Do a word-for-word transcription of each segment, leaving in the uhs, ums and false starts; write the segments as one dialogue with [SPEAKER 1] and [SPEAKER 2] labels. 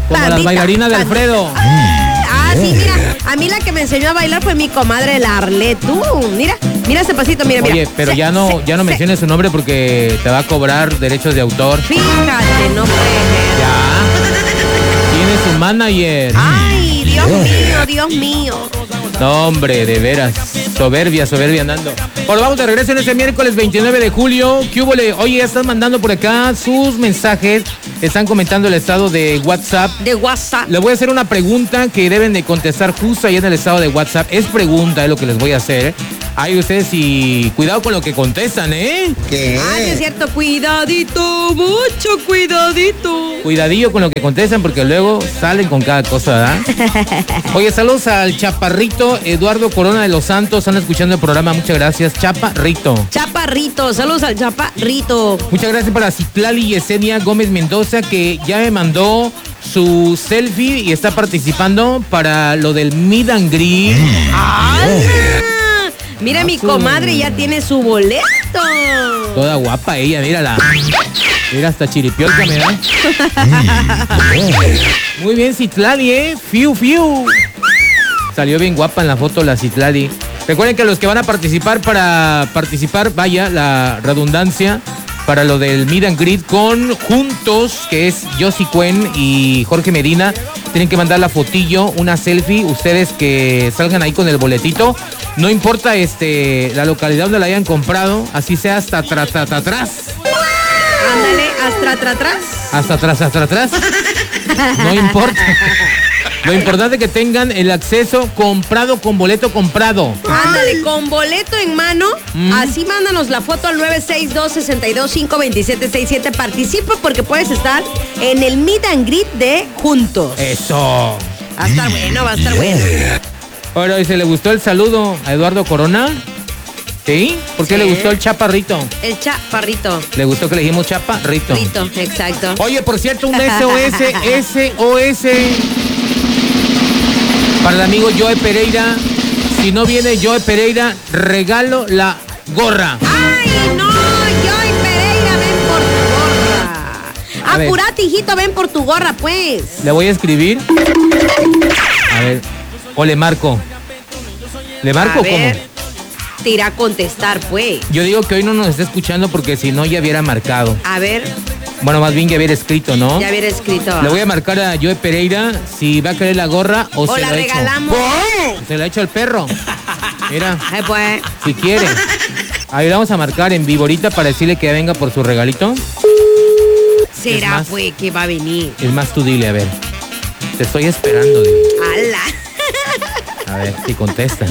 [SPEAKER 1] Como
[SPEAKER 2] Pandita,
[SPEAKER 1] las bailarinas de
[SPEAKER 2] pandita.
[SPEAKER 1] Alfredo.
[SPEAKER 2] Ah, sí, mira, a mí la que me enseñó a bailar fue mi comadre la Arlet. Tú, mira, mira ese pasito, mira, mira.
[SPEAKER 1] Oye, pero
[SPEAKER 2] Se-
[SPEAKER 1] ya no,
[SPEAKER 2] se-
[SPEAKER 1] ya no
[SPEAKER 2] se-
[SPEAKER 1] menciones su nombre porque te va a cobrar derechos de autor.
[SPEAKER 2] Fíjate, no puede.
[SPEAKER 1] Ya. Tiene su manager.
[SPEAKER 2] Ay, Dios mío, Dios mío.
[SPEAKER 1] No, hombre, de veras. Soberbia, soberbia andando. Bueno, vamos de regreso en este miércoles veintinueve de julio. ¿Qué hubo? Oye, ya están mandando por acá sus mensajes. Están comentando el estado de WhatsApp.
[SPEAKER 2] De WhatsApp.
[SPEAKER 1] Les voy a hacer una pregunta que deben de contestar justo ahí en el estado de WhatsApp. Es pregunta, es lo que les voy a hacer. Ahí ustedes y cuidado con lo que contestan, ¿eh?
[SPEAKER 3] ¿Qué?
[SPEAKER 2] Ah, sí es cierto, cuidadito, mucho cuidadito.
[SPEAKER 1] Cuidadillo con lo que contestan porque luego salen con cada cosa, ¿verdad? Oye, saludos al Chaparrito Eduardo Corona de los Santos. Están escuchando el programa. Muchas gracias, Chaparrito.
[SPEAKER 2] Chaparrito, saludos al Chaparrito.
[SPEAKER 1] Muchas gracias para Citlali Yesenia Gómez Mendoza, que ya me mandó su selfie y está participando para lo del Meet and Greet.
[SPEAKER 2] ¡Hala! Mira, mi comadre ya tiene su boleto.
[SPEAKER 1] Toda guapa ella, mírala. Mira, hasta chiripiolca me da. Muy bien, Citlali, ¿eh? Fiu, fiu. Salió bien guapa en la foto la Citlali. Recuerden que los que van a participar para participar, vaya, la redundancia, para lo del Meet and Greet con Juntos, que es Josie Cuen y Jorge Medina, tienen que mandar la fotillo, una selfie, ustedes que salgan ahí con el boletito. No importa este la localidad donde la hayan comprado, así sea hasta atrás, hasta atrás.
[SPEAKER 2] Ándale, hasta atrás, atrás.
[SPEAKER 1] Hasta atrás, hasta atrás. No importa. Lo importante es que tengan el acceso comprado con boleto comprado.
[SPEAKER 2] Ándale, con boleto en mano,
[SPEAKER 1] Mm.
[SPEAKER 2] así mándanos la foto al nueve seis dos, seis dos cinco, dos siete seis siete. Participa porque puedes estar en el Meet and Greet de Juntos.
[SPEAKER 1] Eso.
[SPEAKER 2] Va a estar bueno, va a estar bueno.
[SPEAKER 1] Ahora, ¿y se le gustó el saludo a Eduardo Corona? ¿Sí? ¿Por qué
[SPEAKER 2] Sí.
[SPEAKER 1] le gustó el Chaparrito?
[SPEAKER 2] El Chaparrito.
[SPEAKER 1] Le gustó que le dijimos Chaparrito.
[SPEAKER 2] Rito, exacto.
[SPEAKER 1] Oye, por cierto, un S O S, S O S para el amigo Joe Pereira. Si no viene Joe Pereira, regalo la gorra.
[SPEAKER 2] ¡Ay, no! Joy Pereira, ven por tu gorra.
[SPEAKER 1] A ver.
[SPEAKER 2] Apurate, hijito, ven por tu gorra, pues.
[SPEAKER 1] Le voy a escribir. A ver. O le marco. ¿Le marco
[SPEAKER 2] A
[SPEAKER 1] o cómo?
[SPEAKER 2] ver, te irá a contestar, pues.
[SPEAKER 1] Yo digo que hoy no nos está escuchando porque si no ya hubiera marcado.
[SPEAKER 2] A ver,
[SPEAKER 1] Bueno, más bien ya hubiera escrito, ¿no?
[SPEAKER 2] ya hubiera escrito.
[SPEAKER 1] Le voy a marcar a Joe Pereira si va a querer la gorra o,
[SPEAKER 2] O
[SPEAKER 1] se
[SPEAKER 2] la
[SPEAKER 1] la echo.
[SPEAKER 2] regalamos.
[SPEAKER 1] Se la echo al perro. Mira,
[SPEAKER 2] Ay, pues.
[SPEAKER 1] si quiere. Ahí vamos a marcar en vivo ahorita para decirle que venga por su regalito.
[SPEAKER 2] Será,
[SPEAKER 1] más.
[SPEAKER 2] pues, que va a venir.
[SPEAKER 1] Es más, tú dile, a ver. Te estoy esperando, dile.
[SPEAKER 2] ¡Hala!
[SPEAKER 1] A ver, si contestan.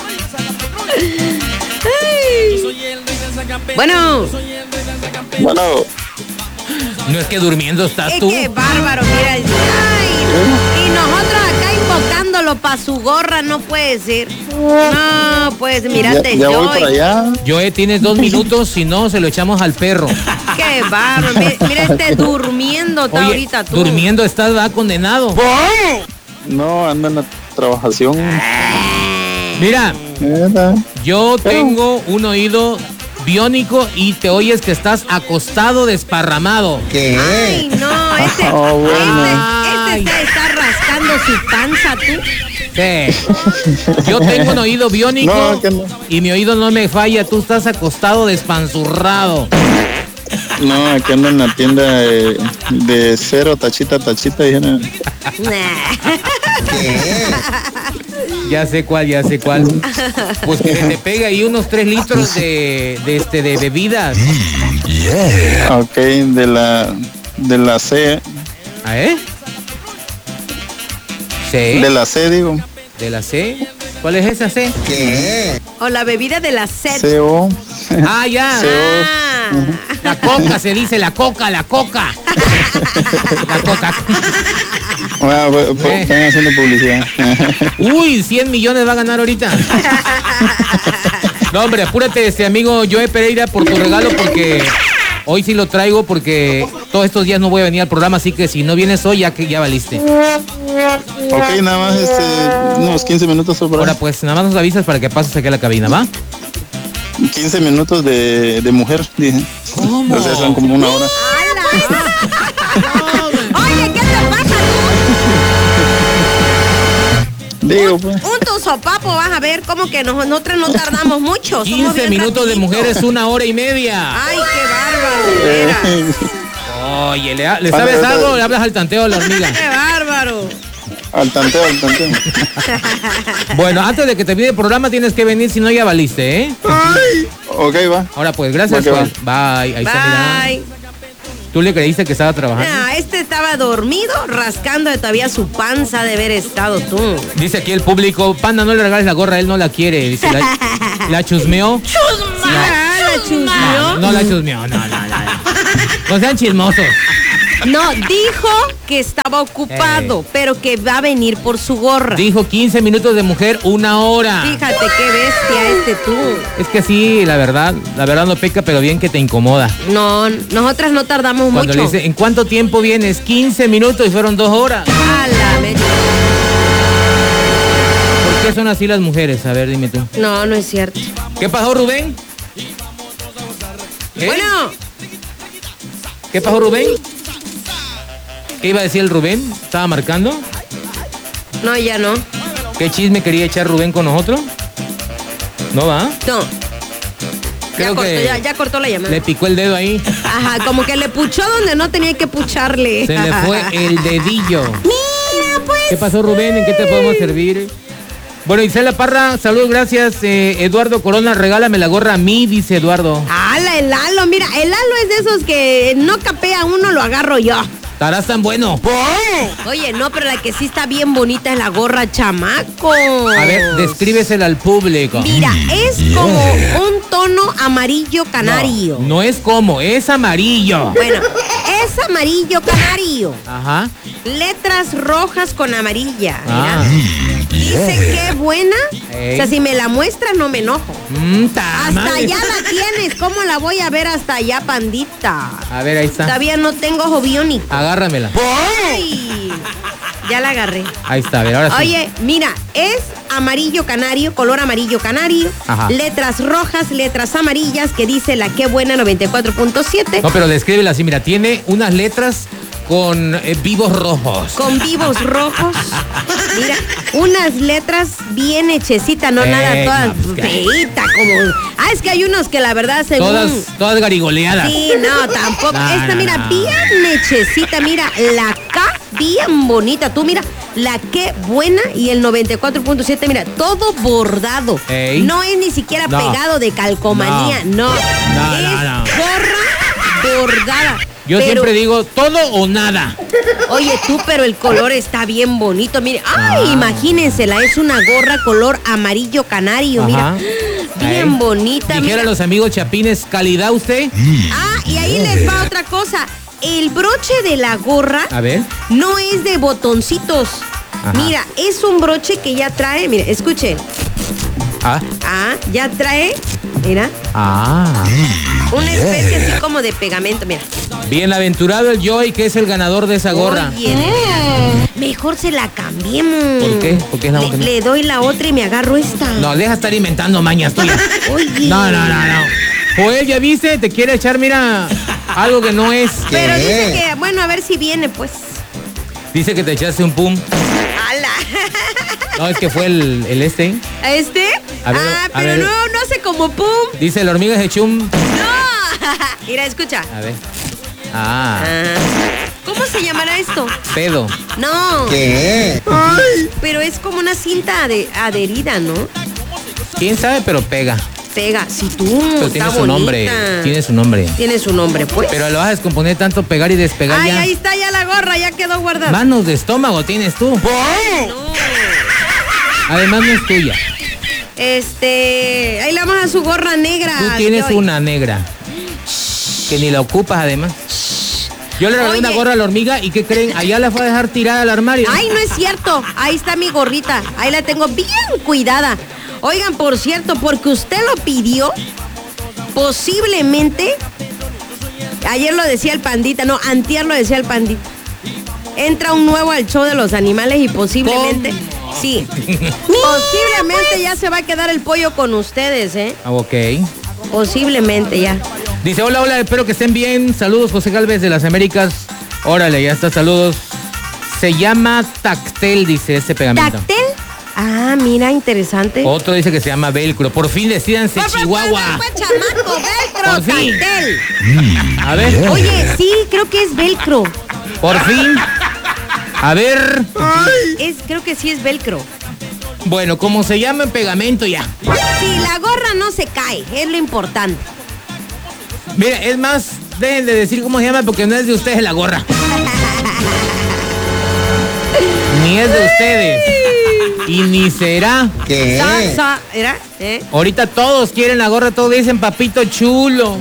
[SPEAKER 2] Bueno,
[SPEAKER 3] Bueno,
[SPEAKER 1] No es que durmiendo estás
[SPEAKER 2] es
[SPEAKER 1] tú.
[SPEAKER 2] que bárbaro, mira. Ay, y nosotros acá invocándolo para su gorra, no puede ser. No, pues,
[SPEAKER 3] ya,
[SPEAKER 2] mirate,
[SPEAKER 3] ya voy
[SPEAKER 2] Joy.
[SPEAKER 3] para allá.
[SPEAKER 1] Joe, tienes dos minutos, si no, se lo echamos al perro.
[SPEAKER 2] Qué bárbaro. Mira, mira este durmiendo está
[SPEAKER 1] Oye,
[SPEAKER 2] ahorita tú.
[SPEAKER 1] durmiendo estás, va condenado.
[SPEAKER 3] No, ando en la trabajación.
[SPEAKER 1] Mira,
[SPEAKER 3] Neta.
[SPEAKER 1] yo tengo un oído biónico y te oyes que estás acostado desparramado.
[SPEAKER 2] Ay, no, este,
[SPEAKER 3] Oh, bueno.
[SPEAKER 2] este, este está, está rascando su panza, tú.
[SPEAKER 1] Sí. Yo tengo un oído biónico
[SPEAKER 3] No, que no.
[SPEAKER 1] y mi oído no me falla. Tú estás acostado despanzurrado.
[SPEAKER 3] No, aquí ando en la tienda de, de cero, tachita, tachita. Y no.
[SPEAKER 1] Ya sé cuál, ya sé cuál. Pues que te pega ahí unos tres litros de, de, este, de bebidas.
[SPEAKER 3] Ok, de la, de la C,
[SPEAKER 1] ¿Eh? ¿C?
[SPEAKER 3] de la C digo.
[SPEAKER 1] ¿De la C? ¿Cuál es esa C?
[SPEAKER 2] O la bebida de la sed.
[SPEAKER 3] C O.
[SPEAKER 1] Ah, ya.
[SPEAKER 2] Ah.
[SPEAKER 1] La coca se dice, la coca, la coca. La coca.
[SPEAKER 3] Bueno, pues, pues,
[SPEAKER 1] Eh.
[SPEAKER 3] están haciendo publicidad.
[SPEAKER 1] Uy, cien millones va a ganar ahorita. No, hombre, apúrate, este amigo Joe Pereira, por tu regalo, porque hoy sí lo traigo, porque todos estos días no voy a venir al programa, así que si no vienes hoy, ya que ya valiste.
[SPEAKER 3] Ok, nada más este, unos quince minutos por
[SPEAKER 1] Ahora
[SPEAKER 3] ahí.
[SPEAKER 1] pues, nada más nos avisas para que pases aquí a la cabina, ¿va?
[SPEAKER 3] quince minutos de, de mujer, dije.
[SPEAKER 1] ¿Cómo?
[SPEAKER 3] O sea, son como una hora.
[SPEAKER 2] ¡Hala! Oye, ¿qué te pasa tú?
[SPEAKER 3] Digo,
[SPEAKER 2] un,
[SPEAKER 3] pues.
[SPEAKER 2] un tu sopapo, vas a ver, como que nos- nosotros no tardamos mucho. somos
[SPEAKER 1] quince
[SPEAKER 2] bien
[SPEAKER 1] minutos de
[SPEAKER 2] rapiditos.
[SPEAKER 1] mujeres, una hora y media.
[SPEAKER 2] Ay, qué bárbaro, de veras.
[SPEAKER 1] Oye, ¿le, le sabes algo o le hablas al tanteo a la hormiga?
[SPEAKER 2] Qué bárbaro.
[SPEAKER 3] Al tanteo, al tanteo.
[SPEAKER 1] Bueno, antes de que te pide el programa tienes que venir, si no ya valiste, ¿eh?
[SPEAKER 3] Ok, va.
[SPEAKER 1] Ahora pues, gracias,
[SPEAKER 3] Ok,
[SPEAKER 1] Juan. Bye. Ahí está, mira.
[SPEAKER 2] Bye.
[SPEAKER 1] Tú le creíste que estaba trabajando.
[SPEAKER 2] Ah, este estaba dormido, rascando de todavía su panza de haber estado tú.
[SPEAKER 1] Dice aquí el público, Panda, no le regales la gorra, él no la quiere. Dice, ¿la, la chusmeó?
[SPEAKER 2] Ah, la chusmeó.
[SPEAKER 1] No la chusmeó, no, no, no. No sean chismosos.
[SPEAKER 2] No, dijo que estaba ocupado,
[SPEAKER 1] Eh.
[SPEAKER 2] pero que va a venir por su gorra.
[SPEAKER 1] Dijo quince minutos de mujer, una hora.
[SPEAKER 2] Fíjate qué bestia este tú.
[SPEAKER 1] Es que sí, la verdad, la verdad no peca, pero bien que te incomoda.
[SPEAKER 2] No, nosotras no tardamos
[SPEAKER 1] Cuando
[SPEAKER 2] mucho.
[SPEAKER 1] le dice, ¿en cuánto tiempo vienes? quince minutos y fueron dos horas.
[SPEAKER 2] A la mecha.
[SPEAKER 1] ¿Por qué son así las mujeres? A ver, dime tú.
[SPEAKER 2] No, no es cierto.
[SPEAKER 1] ¿Qué pasó, Rubén? ¿Eh?
[SPEAKER 2] Bueno,
[SPEAKER 1] ¿Qué pasó, Rubén? ¿Qué iba a decir el Rubén? ¿Estaba marcando?
[SPEAKER 2] no, ya no.
[SPEAKER 1] ¿Qué chisme quería echar Rubén con nosotros? ¿No va?
[SPEAKER 2] No.
[SPEAKER 1] Creo
[SPEAKER 2] ya, cortó,
[SPEAKER 1] que
[SPEAKER 2] ya, ya cortó la llamada.
[SPEAKER 1] le picó el dedo ahí.
[SPEAKER 2] Ajá, como que le puchó donde no tenía que pucharle.
[SPEAKER 1] Se le fue el dedillo.
[SPEAKER 2] Mira, pues.
[SPEAKER 1] ¿Qué pasó, Rubén? ¿En qué te podemos servir? Bueno, Isela Parra, saludos, gracias. Eh, Eduardo Corona, regálame la gorra a mí, dice Eduardo.
[SPEAKER 2] ¡Hala, el Lalo! Mira, el Lalo es de esos que no capea uno, lo agarro yo.
[SPEAKER 1] Estarás tan bueno.
[SPEAKER 2] Oye, no, pero la que sí está bien bonita es la gorra chamaco.
[SPEAKER 1] A ver, descríbesela al público.
[SPEAKER 2] Mira, es como un tono amarillo canario.
[SPEAKER 1] No, no es como, es amarillo.
[SPEAKER 2] Bueno, es amarillo canario.
[SPEAKER 1] Ajá.
[SPEAKER 2] Letras rojas con amarilla. Mira.
[SPEAKER 1] Ah.
[SPEAKER 2] Dice qué buena.
[SPEAKER 1] Ey.
[SPEAKER 2] O sea, si me la muestras no me enojo.
[SPEAKER 1] Mm, ta
[SPEAKER 2] Hasta
[SPEAKER 1] madre.
[SPEAKER 2] allá la tienes. ¿Cómo la voy a ver hasta allá, pandita?
[SPEAKER 1] A ver, ahí está.
[SPEAKER 2] Todavía no tengo ojo biónico.
[SPEAKER 1] Agárramela.
[SPEAKER 2] Ay, ya la agarré.
[SPEAKER 1] Ahí está, a ver, ahora sí.
[SPEAKER 2] Oye, mira, es amarillo canario, color amarillo canario,
[SPEAKER 1] Ajá.
[SPEAKER 2] letras rojas, letras amarillas, que dice la qué buena noventa y cuatro punto siete.
[SPEAKER 1] No, pero descríbela así, mira, tiene unas letras con eh, vivos rojos.
[SPEAKER 2] Con vivos rojos. Mira, unas letras bien hechecitas, no
[SPEAKER 1] Eh,
[SPEAKER 2] nada, todas
[SPEAKER 1] no, pues, ¿qué?
[SPEAKER 2] feitas, como. Ah, es que hay unos que la verdad según.
[SPEAKER 1] Todas, todas garigoleadas.
[SPEAKER 2] Sí, no, tampoco.
[SPEAKER 1] No,
[SPEAKER 2] Esta,
[SPEAKER 1] no,
[SPEAKER 2] mira,
[SPEAKER 1] no.
[SPEAKER 2] bien hechecita, mira, la K bien bonita. Tú mira, la qué buena y el noventa y cuatro punto siete, mira, todo bordado.
[SPEAKER 1] Ey.
[SPEAKER 2] No es ni siquiera
[SPEAKER 1] No.
[SPEAKER 2] pegado de calcomanía, no.
[SPEAKER 1] No, no,
[SPEAKER 2] es
[SPEAKER 1] no.
[SPEAKER 2] gorra bordada.
[SPEAKER 1] Yo
[SPEAKER 2] Pero,
[SPEAKER 1] siempre digo todo o nada.
[SPEAKER 2] Oye, tú, pero el color está bien bonito. Mire, ay,
[SPEAKER 1] Ah.
[SPEAKER 2] imagínensela, es una gorra color amarillo canario,
[SPEAKER 1] Ajá.
[SPEAKER 2] mira. Bien
[SPEAKER 1] Ahí.
[SPEAKER 2] bonita,
[SPEAKER 1] Dijera
[SPEAKER 2] mira.
[SPEAKER 1] los amigos chapines, calidad usted.
[SPEAKER 2] Ah, y ahí les va otra cosa. El broche de la gorra
[SPEAKER 1] A ver.
[SPEAKER 2] no es de botoncitos.
[SPEAKER 1] Ajá.
[SPEAKER 2] Mira, es un broche que ya trae, mire, escuche.
[SPEAKER 1] Ah.
[SPEAKER 2] Ah, ya trae, mira,
[SPEAKER 1] Ah.
[SPEAKER 2] una especie así como de pegamento, mira.
[SPEAKER 1] Bienaventurado el Joy, que es el ganador de esa gorra.
[SPEAKER 2] Oye, mejor se la cambiemos.
[SPEAKER 1] ¿Por qué? ¿Por qué es la
[SPEAKER 2] le,
[SPEAKER 1] otra?
[SPEAKER 2] le doy la otra y me agarro esta.
[SPEAKER 1] No, deja estar inventando mañas tuyas.
[SPEAKER 2] Oye.
[SPEAKER 1] No, no, no, no. Joel, ya viste, te quiere echar, mira, algo que no es.
[SPEAKER 2] Pero
[SPEAKER 1] ¿Qué?
[SPEAKER 2] dice que, bueno, a ver si viene, pues.
[SPEAKER 1] Dice que te echaste un pum.
[SPEAKER 2] ¡Hala!
[SPEAKER 1] No, es que fue el, el este.
[SPEAKER 2] ¿A este?
[SPEAKER 1] A ver,
[SPEAKER 2] ah,
[SPEAKER 1] a
[SPEAKER 2] pero
[SPEAKER 1] ver.
[SPEAKER 2] no, no hace como pum.
[SPEAKER 1] Dice la hormiga se echó un.
[SPEAKER 2] ¡No! Mira, escucha.
[SPEAKER 1] A ver. Ah,
[SPEAKER 2] Ah. ¿Cómo se llamará esto?
[SPEAKER 1] pedo.
[SPEAKER 2] No.
[SPEAKER 3] ¿Qué?
[SPEAKER 2] Ay, pero es como una cinta ade- adherida, ¿no?
[SPEAKER 1] ¿Quién sabe? Pero pega.
[SPEAKER 2] Pega. Si tú,
[SPEAKER 1] Pero
[SPEAKER 2] está
[SPEAKER 1] tiene su
[SPEAKER 2] bonita.
[SPEAKER 1] nombre. Tiene su nombre.
[SPEAKER 2] Tiene su nombre, pues.
[SPEAKER 1] Pero lo vas a descomponer tanto, pegar y despegar
[SPEAKER 2] Ay,
[SPEAKER 1] ya.
[SPEAKER 2] ahí está ya la gorra, ya quedó guardada.
[SPEAKER 1] Manos de estómago tienes tú.
[SPEAKER 2] No.
[SPEAKER 1] Además no es tuya.
[SPEAKER 2] Este, ahí le vamos a su gorra negra.
[SPEAKER 1] Tú tienes
[SPEAKER 2] Joy.
[SPEAKER 1] una negra. Que ni la ocupas además. Yo le regalé
[SPEAKER 2] Oye.
[SPEAKER 1] una gorra a la hormiga y ¿qué creen? Allá la fue a dejar tirada al armario.
[SPEAKER 2] Ay, no es cierto. Ahí está mi gorrita. Ahí la tengo bien cuidada. Oigan, por cierto, porque usted lo pidió, posiblemente, ayer lo decía el pandita, no, antier lo decía el pandita. Entra un nuevo al show de los animales y posiblemente, sí, posiblemente ya se va a quedar el pollo con ustedes, ¿eh?
[SPEAKER 1] Ah, ok.
[SPEAKER 2] Posiblemente ya.
[SPEAKER 1] Dice, hola, hola, espero que estén bien. Saludos, José Galvez de las Américas. Órale, ya está, saludos. Se llama Tactel, dice este pegamento.
[SPEAKER 2] ¿Tactel? Ah, mira, interesante.
[SPEAKER 1] Otro dice que se llama velcro. Por fin decídanse
[SPEAKER 2] Pues, pues,
[SPEAKER 1] Chihuahua.
[SPEAKER 2] pues, pues, chamaco, velcro,
[SPEAKER 1] Por fin.
[SPEAKER 2] cartel.
[SPEAKER 1] A ver,
[SPEAKER 2] Oye, sí, creo que es velcro.
[SPEAKER 1] por fin. A ver.
[SPEAKER 2] Es, creo que sí es velcro.
[SPEAKER 1] Bueno, como se llama en pegamento ya.
[SPEAKER 2] Sí, la gorra no se cae, es lo importante.
[SPEAKER 1] Mira, es más, dejen de decir cómo se llama porque no es de ustedes la gorra. Ni es de ustedes. Y ni será.
[SPEAKER 3] ¿Qué?
[SPEAKER 2] Sa, sa, ¿era? ¿Eh?
[SPEAKER 1] Ahorita todos quieren la gorra, todos dicen papito chulo.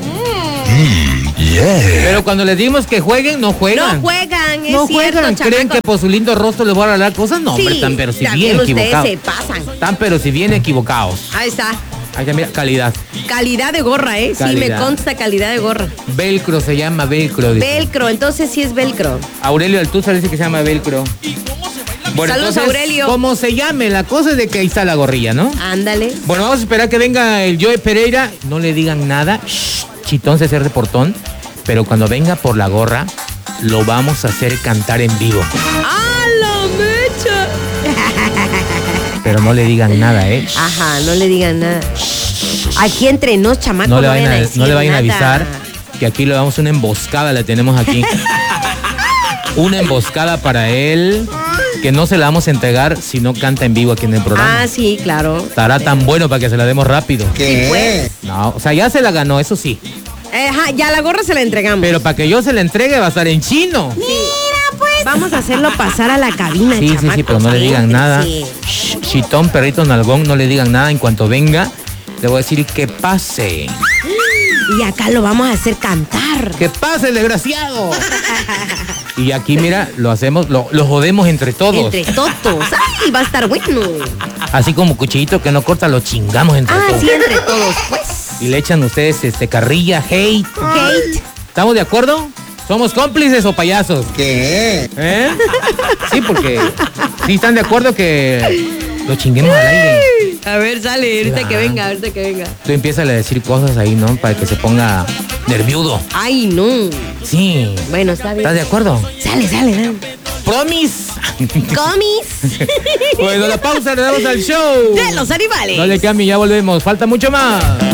[SPEAKER 1] Pero cuando les dimos que jueguen, no juegan.
[SPEAKER 2] No juegan, es
[SPEAKER 1] No
[SPEAKER 2] cierto,
[SPEAKER 1] juegan. ¿Creen
[SPEAKER 2] chamaco.
[SPEAKER 1] que por su lindo rostro les voy a regalar cosas? No, hombre,
[SPEAKER 2] Sí,
[SPEAKER 1] están pero si
[SPEAKER 2] también
[SPEAKER 1] bien
[SPEAKER 2] ustedes
[SPEAKER 1] equivocados.
[SPEAKER 2] se pasan.
[SPEAKER 1] Están pero si bien equivocados.
[SPEAKER 2] Ahí está.
[SPEAKER 1] Ahí está, mira, calidad.
[SPEAKER 2] Calidad de gorra, ¿eh? Sí,
[SPEAKER 1] Calidad.
[SPEAKER 2] me consta calidad de gorra.
[SPEAKER 1] Velcro se llama velcro. dice.
[SPEAKER 2] Velcro, entonces sí es velcro.
[SPEAKER 1] Aurelio Altuza dice que se llama velcro. Bueno,
[SPEAKER 2] Saludos,
[SPEAKER 1] entonces,
[SPEAKER 2] Aurelio.
[SPEAKER 1] como se llame, la cosa es de que ahí está la gorrilla, ¿no?
[SPEAKER 2] Ándale.
[SPEAKER 1] Bueno, vamos a esperar que venga el Joe Pereira. No le digan nada. Shh, chitón se hace de portón. Pero cuando venga por la gorra, lo vamos a hacer cantar en vivo.
[SPEAKER 2] ¡Ah, la mecha!
[SPEAKER 1] Pero no le digan nada, ¿eh? Shh.
[SPEAKER 2] Ajá, no le digan nada. Aquí entre nos, chamacos,
[SPEAKER 1] No le
[SPEAKER 2] vayan
[SPEAKER 1] vayan a,
[SPEAKER 2] decir
[SPEAKER 1] no le vayan a
[SPEAKER 2] nada.
[SPEAKER 1] avisar que aquí le damos una emboscada, la tenemos aquí. Una emboscada para él, que no se la vamos a entregar si no canta en vivo aquí en el programa.
[SPEAKER 2] Ah, sí, claro.
[SPEAKER 1] Estará tan bueno para que se la demos rápido.
[SPEAKER 2] Sí, pues.
[SPEAKER 1] No, o sea, ya se la ganó, eso sí.
[SPEAKER 2] Ajá, ya la gorra se la entregamos.
[SPEAKER 1] Pero para que yo se la entregue va a estar en chino.
[SPEAKER 2] Mira, pues. Vamos a hacerlo pasar a la cabina,
[SPEAKER 1] Sí, sí,
[SPEAKER 2] chamacos.
[SPEAKER 1] sí, pero no le digan
[SPEAKER 2] Sí,
[SPEAKER 1] nada.
[SPEAKER 2] sí.
[SPEAKER 1] Shh, chitón, perrito, nalgón, no le digan nada. En cuanto venga, le voy a decir que pase.
[SPEAKER 2] Y acá lo vamos a hacer cantar.
[SPEAKER 1] ¡Que pase el desgraciado! Y aquí, mira, lo hacemos, lo, lo jodemos entre todos.
[SPEAKER 2] Entre todos. ¡Ay, va a estar bueno!
[SPEAKER 1] Así como cuchillito que no corta, lo chingamos entre
[SPEAKER 2] Ah,
[SPEAKER 1] todos.
[SPEAKER 2] sí, entre todos, pues.
[SPEAKER 1] Y le echan ustedes este carrilla, hate.
[SPEAKER 2] Kate.
[SPEAKER 1] ¿Estamos de acuerdo? ¿Somos cómplices o payasos?
[SPEAKER 3] ¿Qué?
[SPEAKER 1] ¿Eh? Sí, porque sí están de acuerdo que lo chinguemos al aire.
[SPEAKER 2] A ver, sale, ahorita
[SPEAKER 1] Ah.
[SPEAKER 2] que venga, ahorita que venga.
[SPEAKER 1] Tú empiezas a decir cosas ahí, ¿no? Para que se ponga nerviudo.
[SPEAKER 2] Ay, no.
[SPEAKER 1] Sí.
[SPEAKER 2] Bueno, está bien.
[SPEAKER 1] ¿Estás de acuerdo?
[SPEAKER 2] Sale, sale, sale.
[SPEAKER 1] Promise.
[SPEAKER 2] Comis
[SPEAKER 1] Bueno, la pausa, le damos al show.
[SPEAKER 2] de los animales.
[SPEAKER 1] No le cambie, ya volvemos. Falta mucho más.